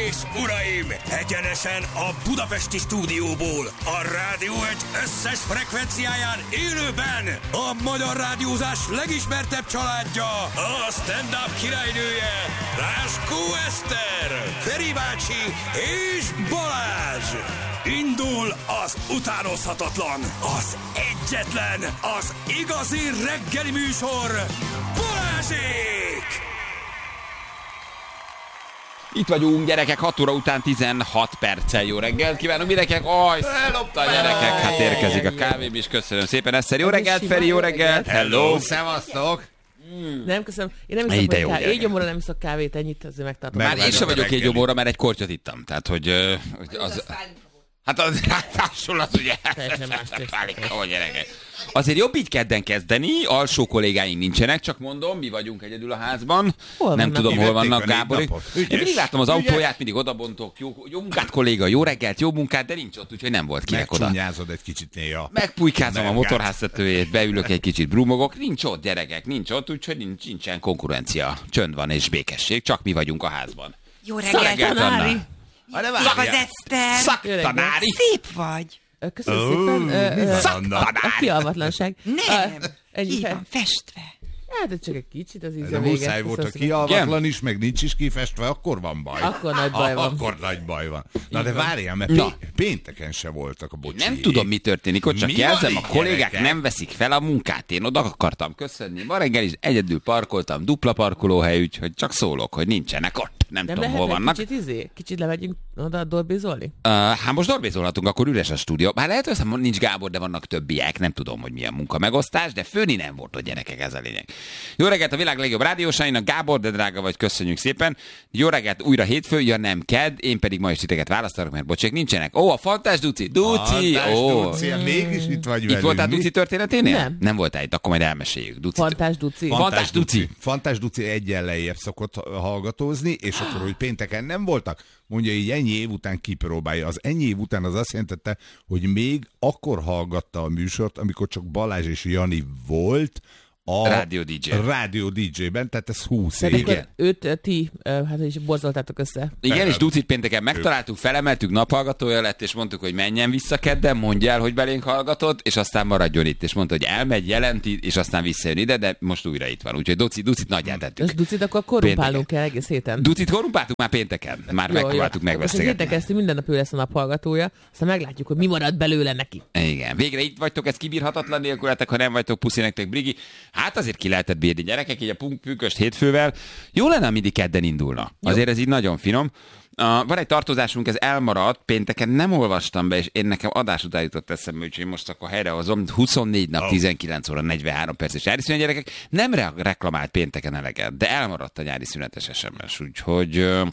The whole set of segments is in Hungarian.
és uraim, egyenesen a budapesti stúdióból, a Rádió egy összes frekvenciáján élőben a magyar rádiózás legismertebb családja, a stand-up királynője, Ráskó Eszter, Feri bácsi és Balázs. Indul az utánozhatatlan, az egyetlen, az igazi reggeli műsor, Balázsék! Itt vagyunk, gyerekek, 6 óra után 16 perccel. Jó reggelt kívánunk mindenkinek. Ellopta a gyerekek, hát érkezik a kávém is. Köszönöm szépen, Eszter. Jó reggelt, Feri, jó reggelt. Hello, szevasztok. Nem, köszönöm. Én nem iszok kávét. Éjgyomorra nem iszok kávét, ennyit azért megtartom. Már én sem vagyok éjgyomorra, mert egy kortyot ittam. Tehát, hogy az... Hát az hasonlat, ugye? Teljesen más. Gyerekek. Azért jobb így kedden kezdeni, alsó kollégáink nincsenek, csak mondom, mi vagyunk egyedül a házban. Nem tudom, hol vannak Gáborik. Én mindig láttam az autóját, mindig odabontok, jó munkát kolléga, jó reggelt, jó munkát, de nincs ott, úgyhogy nem volt kinek oda. Megcsúnyázod egy kicsit néha. Megpulykázom a motorháztetőjét, beülök egy kicsit, brumogok, nincs ott gyerekek, nincs ott, úgyhogy nincsen konkurencia. Csönd van és békesség, csak mi vagyunk a házban. Jó reggelt, Anna. az Eszter. Szaktanári. Szép vagy. Köszönöm szépen. A kialvatlanság. Nem, ki van festve. Hát csak egy kicsit az íze De muszáj volt, a kialvatlan is, meg nincs is kifestve, akkor van baj. Akkor nagy baj van. Akkor nagy baj van. Na de várjál, mert pénteken se voltak a bocsiék. Nem tudom, mi történik, ott csak Mi jelzem, van a így, kollégák gyerekek? nem veszik fel a munkát. Én oda akartam köszönni. Ma reggel is egyedül parkoltam, dupla parkolóhely, úgyhogy csak szólok, hogy nincsenek ott. Nem tudom, hol vannak. Kicsit levegyünk oda dorbizolni? Hát most dorbézolhatunk, akkor üres a stúdió. Már lehet, hogy nincs Gábor, de vannak többiek. Nem tudom, hogy milyen munka megosztás, de főni nem volt, hogy gyerekek, ez a lényeg. Jó reggelt a világ legjobb rádiósainak, Gábor, de drága vagy, köszönjük szépen. Jó reggelt, újra hétfő, ja nem kedd, én pedig ma is titeket választanak, mert bocsék nincsenek. Ó, a Fantás Duci, Duci! Mégis itt vagy velünk. Itt voltál Duci történeténél? Nem voltál itt, akkor majd elmeséljük. Duci. Fantás Duci. Fantás Duci. Fantás Duci egyen lejjebb szokott hallgatózni, és akkor, hogy pénteken nem voltak, mondja így ennyi év után kipróbálja. Az ennyi év után az azt jelentette, hogy még akkor hallgatta a műsort, amikor csak Balázs és Jani volt, a Rádió DJ-ben, tehát ez 20 év. Igen. Őt ti, hát is borzoltátok össze. Igen, és Ducit pénteken megtaláltuk, felemeltük, naphallgatója lett, és mondtuk, hogy menjen vissza kedden, mondja el, hogy belénk hallgatott, és aztán maradjon itt. És mondta, hogy elmegy, jelenti, és aztán visszajön ide, de most újra itt van. Úgyhogy Ducit nagyját tettük. És Ducit akkor korrumpálnunk kell egész héten. Ducit korrumpáltuk már pénteken. Már megpróbáltuk megvesztegetni. Most pénteken minden nap ő lesz a naphallgatója, aztán meglátjuk, hogy mi marad belőle neki. Igen, végre itt vagytok, ez kibírhatatlan nélkületek, ha nem vagytok, puszi nektek, Brigi. Hát azért ki lehetett bírni, gyerekek, így a pünkösd hétfővel. Jó lenne, mindig kedden indulna. Azért ez így nagyon finom. Van egy tartozásunk, ez elmaradt, pénteken nem olvastam be, és én nekem adás után jutott eszembe, úgyhogy most akkor helyrehozom. 24 nap, 19 óra, 43 perces nyári szünet, gyerekek. Nem reklamált pénteken eleget, de elmaradt a nyári szünetes SMS, úgyhogy...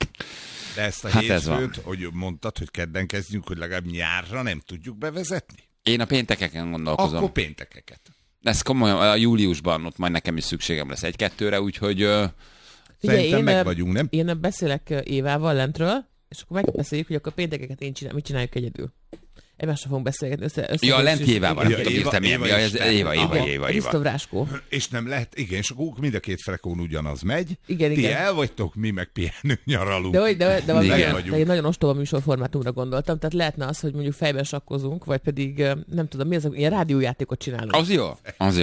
De ezt a hétfőt, hogy mondtad, hogy kedden kezdjünk, hogy legalább nyárra nem tudjuk bevezetni? Én a péntekeken gondolkozom. Akkor péntekeket. Ez komolyan, a júliusban ott majd nekem is szükségem lesz 1-2-re, úgyhogy... Szerintem meg vagyunk, nem? Én beszélek Évával lentről, és akkor megbeszéljük, hogy akkor péntekeket mit csináljuk egyedül. Egymásra fogunk beszélgetni. Ja, lent Évával, nem tudom, írtam ilyen. Éva. Krisztof Ráskó. És nem lehet, igen, és akkor mind a két frekón ugyanaz megy. Igen. Ti el vagytok, mi meg pihenő nyaralunk. De egy nagyon ostoba műsorformátumra gondoltam, tehát lehetne az, hogy mondjuk fejben sakkozunk, vagy pedig nem tudom, mi az, ilyen rádiójátékot csinálunk. Az jó.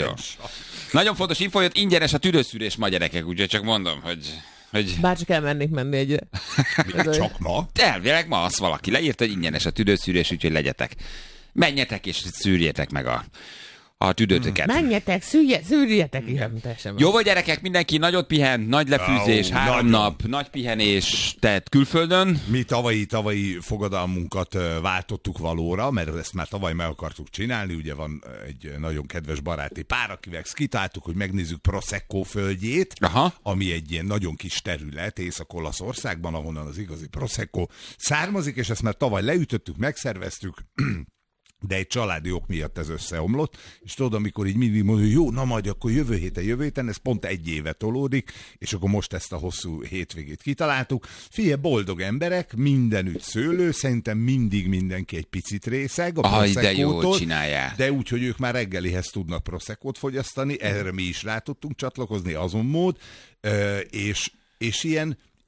Nagyon fontos info, hogy ingyenes a tüdőszűrés ma, gyerekek, úgyhogy csak mondom, hogy... Bárcsak elmennék menni egyre. Csak ma? Elvileg ma azt valaki leírta, hogy ingyenes a tüdőszűrés, úgyhogy legyetek. Menjetek és szűrjétek meg a tüdőtöket. Menjetek, szűrjetek. Igen, teljesen. Jó vagy, gyerekek, mindenki nagyot pihent, nagy lefűzés, 3 nap, nagy pihenés, tehát külföldön. Mi tavalyi fogadalmunkat váltottuk valóra, mert ezt már tavaly meg akartuk csinálni, ugye van egy nagyon kedves baráti pár, akivel kitáltuk, hogy megnézzük Prosecco földjét, ami egy ilyen nagyon kis terület Észak-Olaszországban, ahonnan az igazi Prosecco származik, és ezt már tavaly leütöttük, megszerveztük, de egy családi ok miatt ez összeomlott, és tudod, amikor így mindig mondja, hogy jó, na majd akkor jövő héten, ez pont 1 éve tolódik, és akkor most ezt a hosszú hétvégét kitaláltuk. Figyelj, boldog emberek, mindenütt szőlő, szerintem mindig mindenki egy picit részeg a Prosecco-tól. De jól csinálják. De úgy, hogy ők már reggelihez tudnak Prosecco-t fogyasztani, erre mi is rá tudtunk csatlakozni, azon mód, és ilyen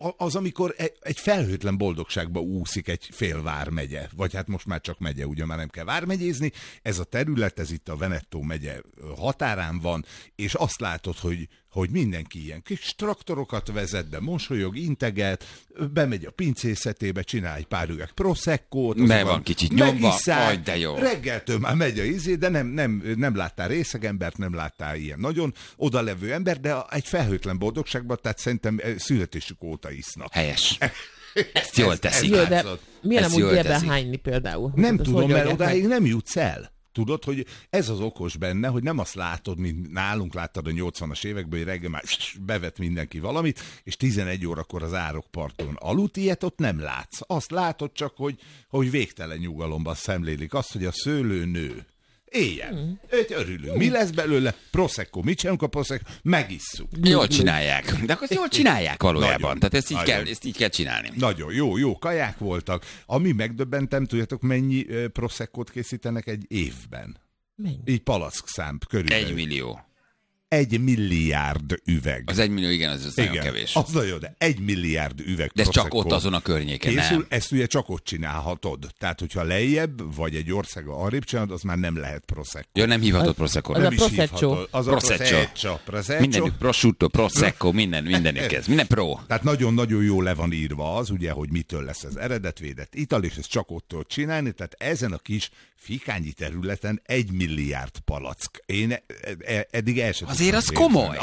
az, amikor egy felhőtlen boldogságba úszik egy fél vármegye, vagy hát most már csak megye, ugye már nem kell vármegyézni, ez a terület, ez itt a Veneto megye határán van, és azt látod, hogy mindenki ilyen kis traktorokat vezet be, mosolyog, integet, bemegy a pincészetébe, csinál egy pár üveg Proseccót, be van kicsit nyomva, de jó. Reggeltől már megy a izé, de nem láttál részegembert, nem láttál ilyen nagyon odalevő ember, de egy felhőtlen boldogságban, tehát szerintem születésük óta isznak. Helyes. Ezt jól teszik. Jó, de milyen amúgy délben hányni például? Nem tudom, mert odáig nem jutsz el. Tudod, hogy ez az okos benne, hogy nem azt látod, mint nálunk láttad a 80-as években, hogy reggel már bevet mindenki valamit, és 11 órakor az árokparton aludt, ilyet ott nem látsz. Azt látod csak, hogy végtelen nyugalomban szemlélik azt, hogy a szőlő nő. Éjjel. Örülünk. Mi lesz belőle? Prosecco. Mit csinálunk a Prosecco? Megisszuk. Jól csinálják. De akkor jól csinálják valójában. Tehát ezt így kell csinálni. Nagyon jó kaják voltak. Ami megdöbbentem, tudjátok, mennyi Proseccót készítenek egy évben? Mennyi? Így palack-szám körülbelül. 1 millió. 1 milliárd üveg. Az 1 millió, igen, az nagyon kevés. Az nagyon, de 1 milliárd üveg de ez csak ott azon a környéken, készül, nem? Ezt ugye csak ott csinálhatod. Tehát, hogyha lejjebb, vagy egy ország arrébb csinálod, az már nem lehet Prosecco. Ja, nem hívhatod Prosecco. Az a Prosecco. Az a Prosecco. Minden prosciutto, Prosecco, mindenük ez. Minden pro. Tehát nagyon-nagyon jó le van írva az, ugye, hogy mitől lesz az eredetvédett ital, és ezt csak ott tudod csinálni. Tehát ezen a kis fikányi területen 1 milliárd palack. Én eddig el sem azért az komoly.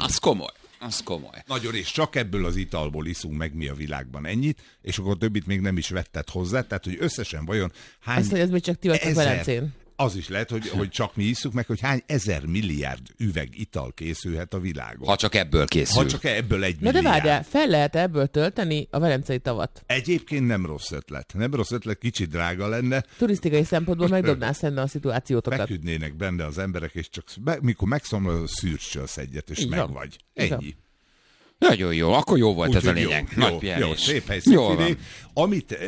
Az komoly. Nagyon, és csak ebből az italból iszunk meg mi a világban ennyit, és akkor többit még nem is vetted hozzá, tehát hogy összesen vajon hány... Azt, hogy ez még csak ti vagytok Velencén. Az is lehet, hogy csak mi isszuk meg, hogy hány 1000 milliárd üveg ital készülhet a világon. Ha csak ebből készül. Ha csak ebből 1 milliárd. milliárd. De várjál, fel lehet ebből tölteni a Velencei tavat? Egyébként nem rossz ötlet, kicsit drága lenne. Turisztikai szempontból megdobnál szenne a szituációtokat. Feküdnének benne az emberek, és csak mikor megszomlod, a szűrcsölsz egyet, és megvagy. Ennyi. Nagyon jó, akkor jó volt ez a lényeg. Nagy pihenés. Jó, szép hely, szép idő. Amit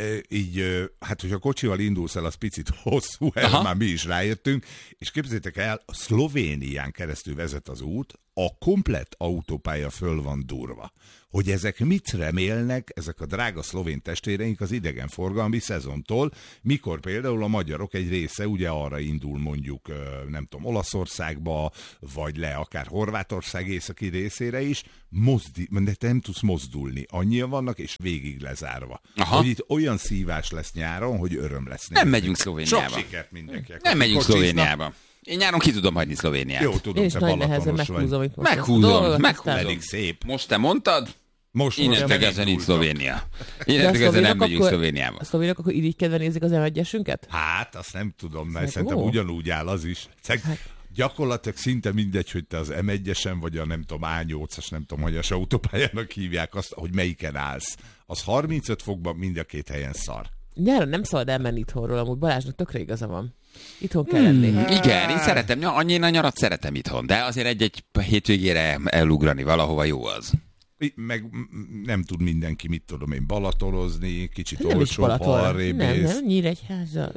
hát hogyha kocsival indulsz el, az picit hosszú, erre már mi is rájöttünk, és képzeljétek el, Szlovénián keresztül vezet az út, a komplett autópálya föl van durva. Hogy ezek mit remélnek, ezek a drága szlovén testvéreink az idegenforgalmi szezontól, mikor például a magyarok egy része ugye arra indul mondjuk, nem tudom, Olaszországba, vagy le akár Horvátország északi részére is, de te nem tudsz mozdulni. Annyian vannak, és végig lezárva. Hogy itt olyan szívás lesz nyáron, hogy öröm lesz. Nem megyünk Szlovéniába. Sok sikert mindenkinek. Nem megyünk Szlovéniába. Én nyáron ki tudom hagyni Szlovéniát. Jó, tudom, és te nagy nehezen Balatonos vagy. Meghúzom. Pedig szép. Most te mondtad? Most innentől kezdve nincs Szlovénia. Innentől kezdve nem megyünk Szlovéniába. A szlovénok akkor irigykedve nézik az M1-esünket? Hát, azt nem tudom, mert szerintem ugyanúgy áll az is. Gyakorlatilag szinte mindegy, hogy te az M1-esen vagy a nem tudom, A8-as, nem tudom, hogy az autópályának hívják azt, hogy melyiken állsz. Az 35 fokban mind a két helyen szar. Nyáron nem szabad elmenni itthonról, amúgy Balázsnak tökre igaza van. Itthon kell lenni. Igen, én szeretem, annyi a nyarat szeretem itthon, de azért egy hétvégére elugrani valahova jó az. Meg nem tud mindenki, mit tudom én, balatorozni, kicsit nem olcsóbb, arrébész. Nem, Nyíregyháza,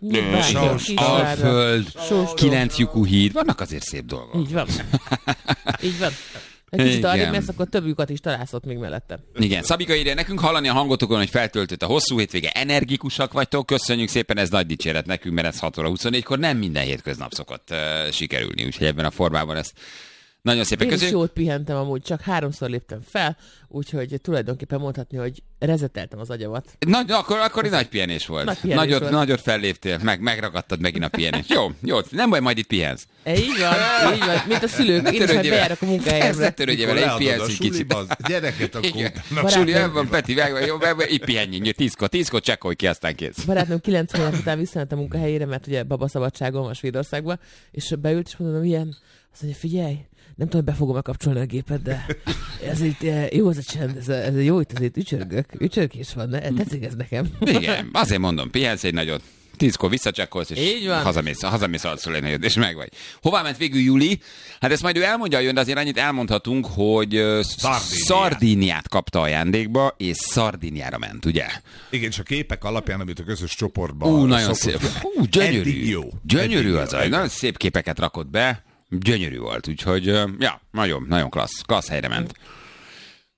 Alföld, 9 lyukú híd, vannak azért szép dolgok. Így van. Így van. Egy kicsit arrébb, mert akkor több lyukat is találsz ott még mellette. Igen, Szabika írja nekünk, hallani a hangotokon, hogy feltöltött a hosszú hétvége, energikusak vagytok, köszönjük szépen, ez nagy dicséret nekünk, mert ez 6 óra 24-kor nem minden hétköznap szokott sikerülni, úgyhogy ebben a formában ezt nagyon szépen köszönjük. Én is jót pihentem amúgy, csak 3-szor léptem fel, úgyhogy tulajdonképpen mondhatni, hogy rezeteltem az agyamat. Akkor nagy pihenés volt. Nagyot felléptél, megragadtad megint a pihenést. Jó, nem baj, majd itt pihensz. Így van, mint a szülők, én is majd bejárok a munkahelyemre. Ne törődjél vele, itt pihensz egy kicsit. Gyereket akkor... Suli, van, Peti, itt pihenjünk, 10-kor csekkolj ki, aztán kész. Barátnőm 9 hónap után visszament a munkahelyére, mert ugye babaszabadságon van Svédországban, és beült, és mondom, ilyen, azt mondja, figyelj, nem tudom, hogy be fogom kapcsolni a gépet, de ez itt jó az a csend, ez jó, itt azért ücsörgés van, tetszik ez nekem. Igen, azért mondom, pihensz egy nagyot, 10-kor visszacsekkolsz, és hazamész alszol egy nagyot, és megvagy. Hová ment végül Juli? Hát ezt majd ő elmondja, jön, de azért annyit elmondhatunk, hogy Szardíniát kapta ajándékba, és Szardíniára ment, ugye? Igen, és a képek alapján, amit a közös csoportban... nagyon szép. Gyönyörű. Jó. Gyönyörű az, nagyon szép képeket rakott be. Gyönyörű volt, úgyhogy, nagyon klassz helyre ment.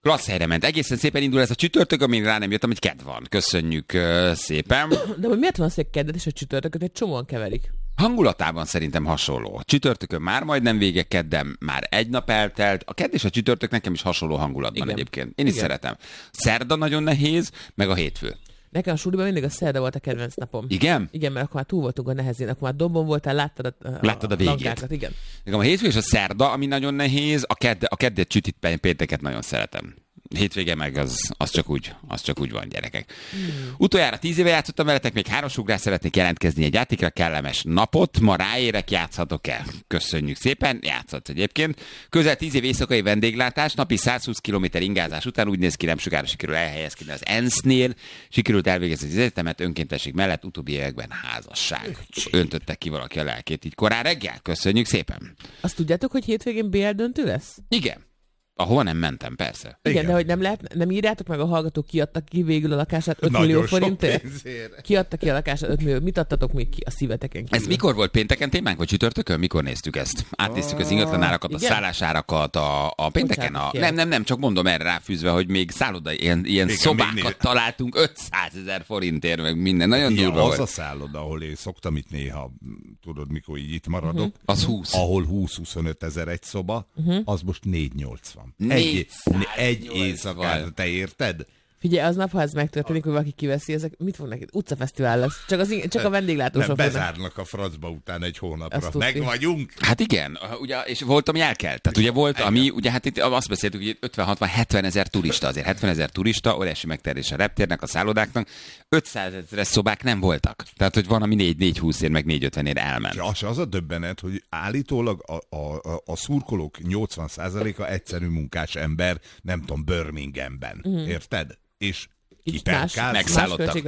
Klassz helyre ment. Egészen szépen indul ez a csütörtök, amin rá nem jöttem, hogy kedd van. Köszönjük szépen. De hogy miért van az, hogy keddet és a csütörtököt egy csomóan keverik? Hangulatában szerintem hasonló. Csütörtökön már majdnem vége, kedden már egy nap eltelt. A kedd és a csütörtök nekem is hasonló hangulatban egyébként. Én is szeretem. Szerda nagyon nehéz, meg a hétfő. Nekem a suliban mindig a szerda volt a kedvenc napom. Igen? Igen, mert akkor már túl voltunk a nehezén, akkor már dombon voltál, láttad a végét. Lankákat, igen. Nekem a hétfő és a szerda, ami nagyon nehéz, a keddet, csütit, pénteket nagyon szeretem. Hétvége meg az csak úgy van, gyerekek. Utoljára 10 éve játszottam veletek, még 3 ugrás szeretnék jelentkezni egy játékra, kellemes napot. Ma ráérek, játszhatok-e? Köszönjük szépen, játszhatsz egyébként. Közel 10 év éjszakai vendéglátás, napi 120 km ingázás után úgy néz ki, nem sokára sikerül elhelyezkedni az ENSZ-nél, sikerült elvégezni az egyetemet önkéntesség mellett, utóbbi években házasság. Öntötte ki valaki a lelkét így korán reggel. Köszönjük szépen. Azt tudjátok, hogy hétvégén BL döntő lesz? Igen. Ahova nem mentem, persze. Igen, de hogy nem írjátok meg, a hallgatók kiadtak ki végül a lakását 5 millió forintért? Kiadtak ki a lakását 5 millió. Mit adtatok még ki a szíveteken kívül? Ez mikor volt, pénteken témánk, vagy csütörtökön? Mikor néztük ezt? Átnéztük az ingatlanárakat, a szállásárárakat, a pénteken? Nem, csak mondom erre ráfűzve, hogy még szálloda, ilyen szobákat találtunk 500 000 forintért, meg minden. Nagyon durva volt. Az a szálloda, ahol én szoktam itt néha, tudod, mikor így itt maradok, az 20. Ahol 20-25 ezer egy szoba, az most 480. Egy éjszakára, te érted? Figyelj, aznap, ha ez megtörténik, hogy valaki kiveszi, ezek mit fognak itt? Utcafesztivál lesz. Csak a vendéglátósok. Nem, bezárnak a francba után egy hónapra. Meg vagyunk. Hát igen, ugye, és volt, ami elkelt. Tehát ugye volt, ami, ugye hát itt azt beszéltük, hogy 50-60-70 ezer turista, azért 70 000 turista, óriási megterés a reptérnek, a szállodáknak, 500 000 szobák nem voltak. Tehát, hogy van, ami 4-20 meg 4-50 elment. És az a döbbenet, hogy állítólag a szurkolók 80%-a egyszerű munkás ember, nem tudom, Birminghamben. Érted? És megszállottak.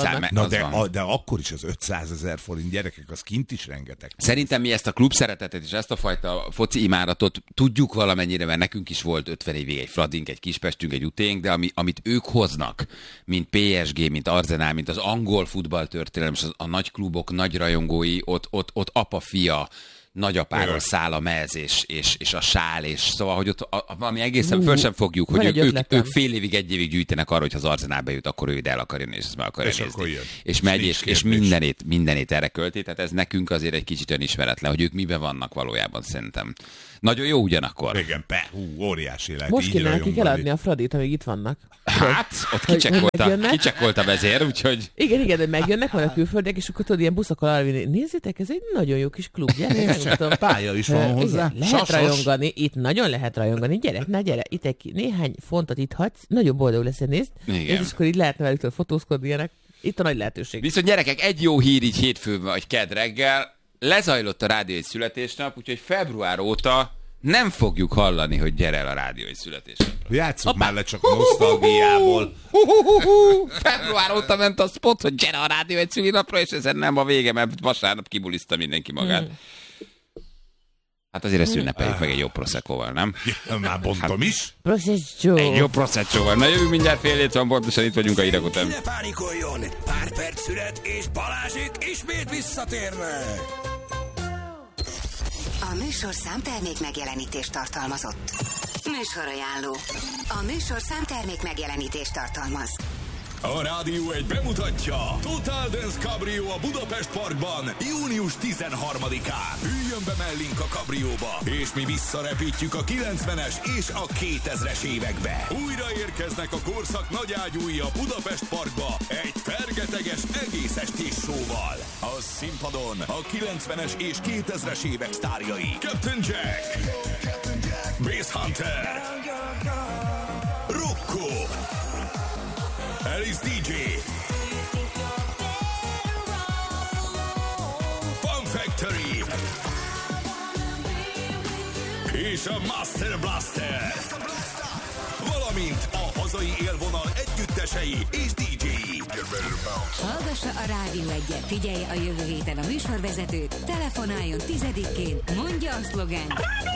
De akkor is az 500 000 forint, gyerekek, az kint is rengeteg. Szerintem mi ezt a klub szeretetet és ezt a fajta foci imáratot tudjuk valamennyire, mert nekünk is volt 50 évig egy Fradink, egy Kispestünk, egy Uténk, de amit ők hoznak, mint PSG, mint Arsenal, mint az angol futballtörténelem, és a nagy klubok, nagy rajongói, ott apa-fia, nagyapáról száll a mez, és a sál, és szóval, hogy ott valami egészen föl sem fogjuk, hogy ők fél évig, egy évig gyűjtenek arra, hogy ha az Arsenal bejut, akkor ő ide el akar jönni, és ezt meg akarja nézni. És megy, és mindenét erre költi, tehát ez nekünk azért egy kicsit olyan ismeretlen, hogy ők miben vannak valójában, szerintem. Nagyon jó ugyanakkor. Igen, óriási lehet. Most kéne nekik eladni a Fradit, amíg itt vannak. Hát, ott kicsekkolt a vezér, úgyhogy... Igen, de megjönnek van a külföldiek, és akkor tudod, ilyen buszokkal arra vinni. Nézzétek, ez egy nagyon jó kis klub, gyere. Pálya is van hozzá. Igen, lehet rajongani, itt nagyon lehet rajongani. Gyere, itt néhány fontot itt hagysz, nagyon boldog lesz, nézd. És akkor így lehetne velük fotózkodni ilyenek. Itt a nagy lehetőség. Viszont gyerekek, egy jó hír így hétfőn vagy kedd reggel. Lezajlott a Rádió egy születésnap, úgyhogy február óta nem fogjuk hallani, hogy gyere el a Rádió egy születésnapra. Játsszuk már le csak a nosztalgiából. Február óta ment a spot, hogy gyere a Rádió egy születésnapra, és ezen nem a vége, mert vasárnap kibuliszta mindenki magát. Hát azért ezt ünnepeljük meg egy jó proszeccóval, nem? Ja, már bontom is. Prosecco. Egy jó proszeccóval. Na jövünk mindjárt fél hét van, pontosan itt vagyunk a hírek után. Ne pánikoljon! Pár perc szünet, és Balázsék ismét visszatérnek! A műsorszám termék megjelenítést tartalmazott. Műsorajánló. A műsorszám termék megjelenítést tartalmaz. A Rádió egy bemutatja Total Dance Cabrio a Budapest Parkban június 13-án. Üljön be mellénk a kabrióba, és mi visszarepítjük a 90-es és a 2000-es évekbe. Újra érkeznek a korszak nagyágyúi a Budapest Parkba egy fergeteges egész estés showval. A színpadon a 90-es és 2000-es évek sztárjai: Captain Jack, Bass Hunter, Rocco, Alice DJ, Fun Factory és a Master Blaster, valamint a hazai élvonal együttesei és DJ-i. Hallgassa a Rádió Egyet, figyelje a jövő héten a műsorvezetőt, telefonáljon 10-én, mondja a szlogen,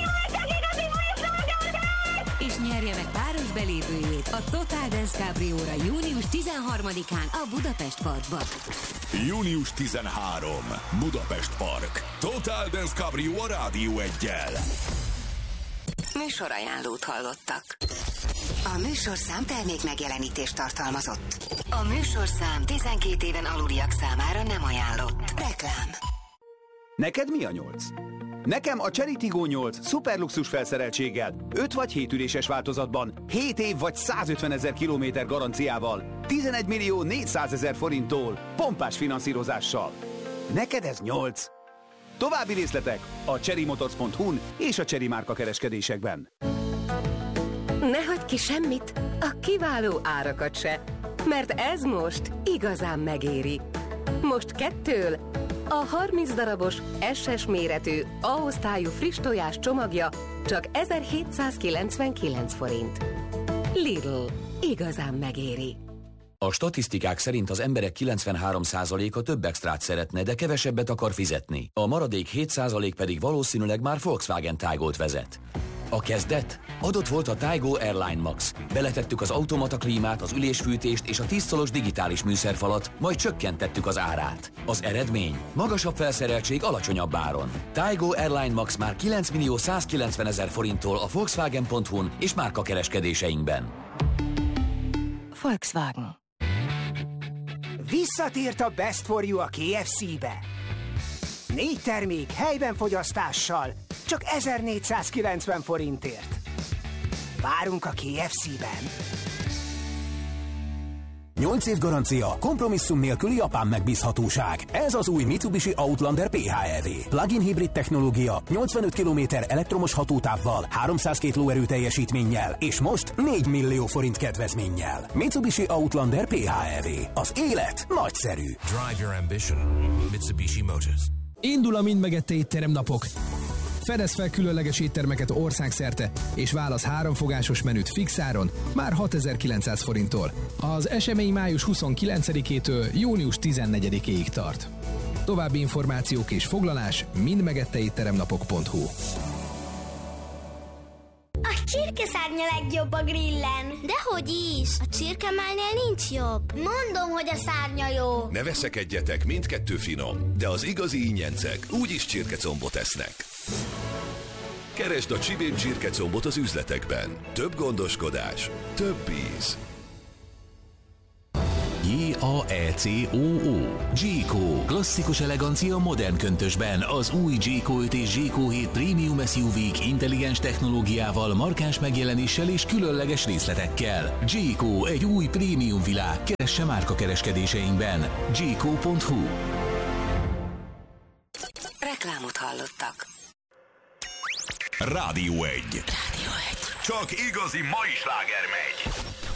és nyerje meg páros belépőjét a Total Dance Cabrio-ra június 13-án a Budapest Parkban. Június 13. Budapest Park. Total Dance Cabrio a Rádió 1-jel. Műsorajánlót hallottak. A műsorszám termék megjelenítést tartalmazott. A műsorszám 12 éven aluliak számára nem ajánlott. Reklám. Neked mi a 8? Nekem a Chery Tiggo 8 szuperluxus felszereltséggel, 5 vagy 7 üléses változatban, 7 év vagy 150 000 kilométer garanciával, 11 millió 400 000 forinttól, pompás finanszírozással. Neked ez 8. További részletek a cherrymotors.hu-n és a Chery márka kereskedésekben. Ne hagyd ki semmit, a kiváló árakat se, mert ez most igazán megéri. Most 2 a 30 darabos SS méretű A-osztályú friss tojás csomagja csak 1799 forint. Lidl, igazán megéri. A statisztikák szerint az emberek 93%-a több extrát szeretne, de kevesebbet akar fizetni. A maradék 7% pedig valószínűleg már Volkswagen Taygot vezet. A kezdet? Adott volt a Taygo Airline Max. Beletettük az automata klímát, az ülésfűtést és a 10 szolos digitális műszerfalat, majd csökkentettük az árát. Az eredmény? Magasabb felszereltség alacsonyabb áron. Taygo Airline Max már 9 millió 190 000 forinttól a Volkswagen.hu-n és márka kereskedéseinkben. Volkswagen. Visszatért a Best for You a KFC-be. 4 termék helyben fogyasztással, csak 1490 forintért. Várunk a KFC-ben. 8 év garancia, kompromisszum nélküli japán megbízhatóság. Ez az új Mitsubishi Outlander PHEV. Plug-in hibrid technológia, 85 km elektromos hatótávval, 302 lóerő teljesítménnyel, és most 4 millió forint kedvezménnyel. Mitsubishi Outlander PHEV. Az élet nagyszerű. Drive your ambition. Mitsubishi Motors. Indul a Mind megette étterem napok. Fedez fel különleges éttermeket országszerte, és válasz 3 fogásos menüt fix áron, már 6900 forinttól. Az esemény május 29-től június 14-ig tart. További információk és foglalás mindmegetteétteremnapok.hu. A csirkeszárnya legjobb a grillen. Dehogy is, a csirkemálnél nincs jobb. Mondom, hogy a szárnya jó. Ne veszekedjetek, mindkettő finom, de az igazi ingyencek úgyis csirkecombot esznek. Keresd a Csibén csirkecombot az üzletekben. Több gondoskodás, több íz. J-A-E-C-O-O. G-Co. Klasszikus elegancia modern köntösben. Az új G-Co 5 és G-Co 7 Premium SUV-k intelligens technológiával, markáns megjelenéssel és különleges részletekkel. G-Co egy új prémium világ. Keresse márka kereskedéseinkben. G-Co.hu. Reklámot hallottak. Rádió 1. Csak igazi mai sláger megy.